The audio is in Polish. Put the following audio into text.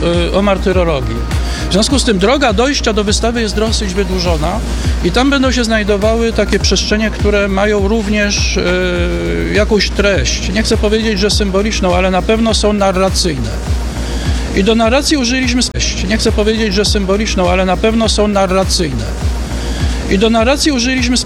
o martyrologii. W związku z tym droga dojścia do wystawy jest dosyć wydłużona i tam będą się znajdowały takie przestrzenie, które mają również jakąś treść. Nie chcę powiedzieć, że symboliczną, ale na pewno są narracyjne. I do narracji użyliśmy nie chcę powiedzieć, że symboliczną, ale na pewno są narracyjne. I do narracji użyliśmy